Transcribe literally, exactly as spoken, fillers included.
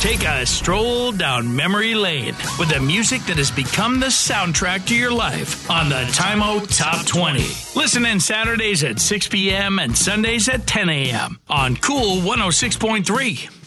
Take a stroll down memory lane with the music that has become the soundtrack to your life on the Time O Top twenty. Listen in Saturdays at six p.m. and Sundays at ten a.m. on Cool one oh six point three.